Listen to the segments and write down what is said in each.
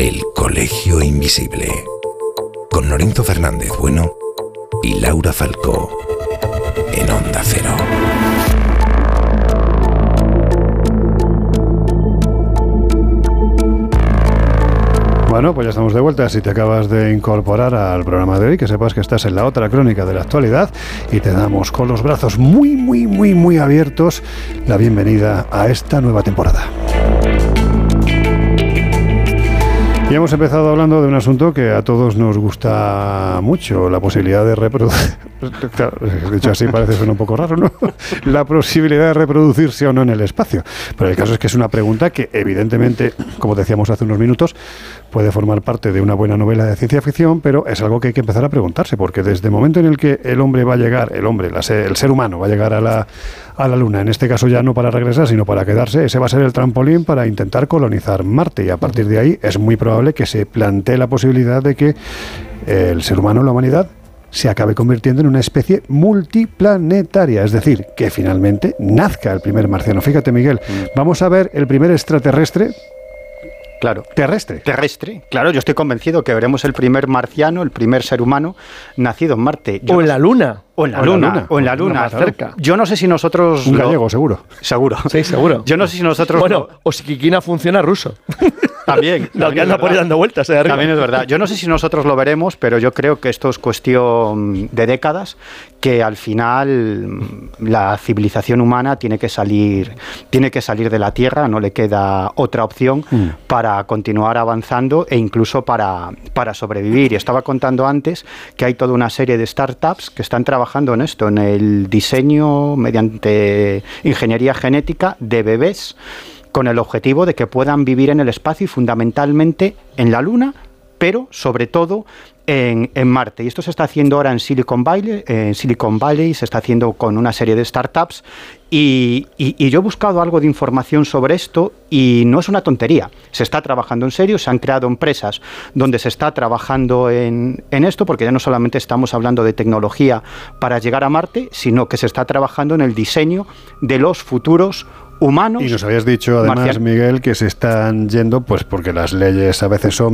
El Colegio Invisible, con Lorenzo Fernández Bueno y Laura Falcó, en Onda Cero. Bueno, pues ya estamos de vuelta. Si te acabas de incorporar al programa de hoy, que sepas que estás en la otra crónica de la actualidad y te damos con los brazos muy abiertos la bienvenida a esta nueva temporada. Y hemos empezado hablando de un asunto que a todos nos gusta mucho, la posibilidad de reproducir. Claro, dicho así parece suena un poco raro, ¿no? La posibilidad de reproducirse o no en el espacio. Pero el caso es que es una pregunta que, evidentemente, como decíamos hace unos minutos, puede formar parte de una buena novela de ciencia ficción, pero es algo que hay que empezar a preguntarse, porque desde el momento en el que el hombre va a llegar, el ser humano va a llegar a la Luna, en este caso ya no para regresar, sino para quedarse, ese va a ser el trampolín para intentar colonizar Marte, y a partir de ahí es muy probable que se plantee la posibilidad de que el ser humano, la humanidad, se acabe convirtiendo en una especie multiplanetaria, es decir, que finalmente nazca el primer marciano. Fíjate, Miguel, vamos a ver el primer extraterrestre. Claro. Terrestre. Claro, yo estoy convencido que veremos el primer marciano, el primer ser humano nacido en Marte. O en la Luna. O en la Luna. Más cerca. Yo no sé si nosotros... Un gallego, seguro. Seguro. Sí, seguro. Yo no sé si nosotros... Bueno, o si Kikina funciona ruso. También. Lo que anda por ahí dando vueltas arriba. También es verdad. Yo no sé si nosotros lo veremos, pero yo creo que esto es cuestión de décadas, que al final la civilización humana tiene que salir de la Tierra, no le queda otra opción para continuar avanzando e incluso para sobrevivir. Y estaba contando antes que hay toda una serie de startups que están trabajando en esto, en el diseño mediante ingeniería genética de bebés, con el objetivo de que puedan vivir en el espacio y fundamentalmente en la Luna, pero sobre todo en Marte. Y esto se está haciendo ahora en Silicon Valley, se está haciendo con una serie de startups y yo he buscado algo de información sobre esto y no es una tontería. Se está trabajando en serio, se han creado empresas donde se está trabajando en esto, porque ya no solamente estamos hablando de tecnología para llegar a Marte, sino que se está trabajando en el diseño de los futuros humanos. Y nos habías dicho además, marcianos, Miguel, que se están yendo, pues porque las leyes a veces son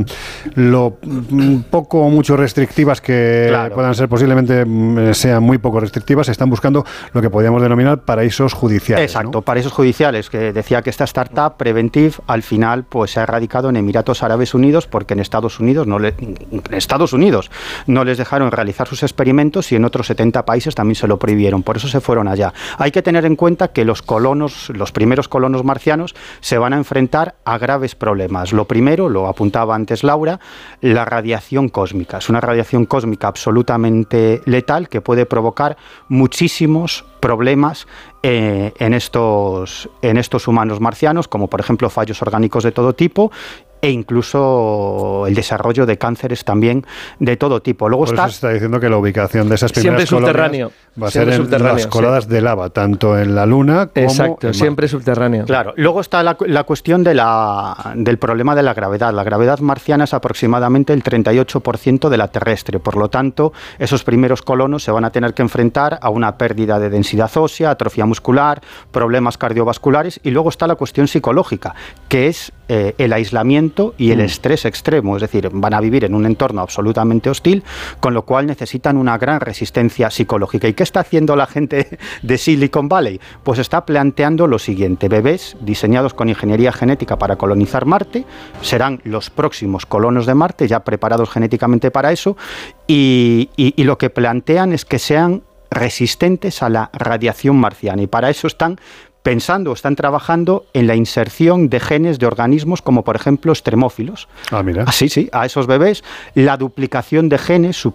lo poco o mucho restrictivas que puedan ser, posiblemente sean muy poco restrictivas, se están buscando lo que podríamos denominar paraísos judiciales. Exacto, ¿no? Paraísos judiciales, que decía que esta startup Preventive al final pues se ha radicado en Emiratos Árabes Unidos, porque en Estados Unidos no les dejaron realizar sus experimentos y en otros 70 países también se lo prohibieron, por eso se fueron allá. Hay que tener en cuenta que los primeros colonos marcianos se van a enfrentar a graves problemas. Lo primero, lo apuntaba antes Laura, la radiación cósmica. Es una radiación cósmica absolutamente letal que puede provocar muchísimos problemas en estos humanos marcianos, como por ejemplo fallos orgánicos de todo tipo e incluso el desarrollo de cánceres también de todo tipo. Luego por eso se está diciendo que la ubicación de esas primeras colonias va a ser en las coladas de lava, tanto en la Luna como exacto, siempre subterráneo. Claro. Luego está la cuestión del problema de la gravedad. La gravedad marciana es aproximadamente el 38% de la terrestre. Por lo tanto, esos primeros colonos se van a tener que enfrentar a una pérdida de densidad ósea, atrofia muscular, problemas cardiovasculares. Y luego está la cuestión psicológica, que es el aislamiento y el estrés extremo, es decir, van a vivir en un entorno absolutamente hostil, con lo cual necesitan una gran resistencia psicológica. ¿Y qué está haciendo la gente de Silicon Valley? Pues está planteando lo siguiente: bebés diseñados con ingeniería genética para colonizar Marte, serán los próximos colonos de Marte, ya preparados genéticamente para eso, y lo que plantean es que sean resistentes a la radiación marciana, y para eso están trabajando en la inserción de genes de organismos como por ejemplo extremófilos. Ah, mira. Sí, a esos bebés, la duplicación de genes